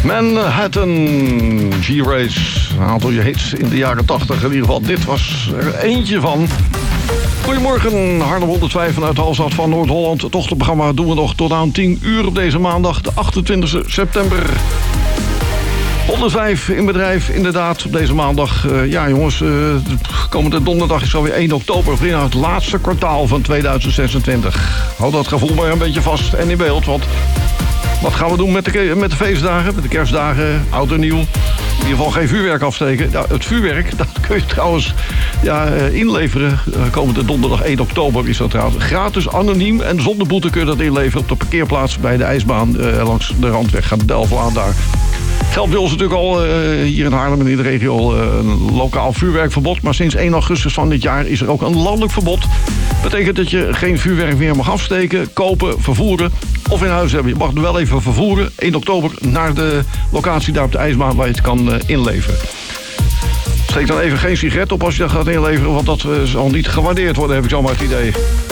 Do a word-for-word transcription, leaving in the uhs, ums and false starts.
Manhattan, G-Race. Een aantal hits in de jaren tachtig. In ieder geval, dit was er eentje van. Goedemorgen, Haarlem honderdvijf vanuit de Halstad van Noord-Holland. Het ochtendprogramma doen we nog tot aan tien uur op deze maandag, de achtentwintigste september. honderdvijf in bedrijf, inderdaad, op deze maandag. Uh, ja, jongens, uh, komende donderdag is alweer één oktober. Bijna het laatste kwartaal van tweeduizend zesentwintig. Hou dat gevoel maar een beetje vast en in beeld, want wat gaan we doen met de, met de feestdagen, met de kerstdagen, oud en nieuw? In ieder geval geen vuurwerk afsteken. Nou, het vuurwerk, dat kun je trouwens ja, inleveren. Komende donderdag één oktober is dat trouwens. Gratis, anoniem en zonder boete kun je dat inleveren op de parkeerplaats bij de ijsbaan uh, langs de Randweg. Gaat de Delflaan daar. Geldt bij ons natuurlijk al uh, hier in Haarlem en in de regio uh, een lokaal vuurwerkverbod. Maar sinds één augustus van dit jaar is er ook een landelijk verbod. Dat betekent dat je geen vuurwerk meer mag afsteken, kopen, vervoeren of in huis hebben. Je mag het wel even vervoeren, één oktober, naar de locatie daar op de ijsbaan waar je het kan uh, inleveren. Steek dan even geen sigaret op als je dat gaat inleveren, want dat uh, zal niet gewaardeerd worden, heb ik zo maar het idee.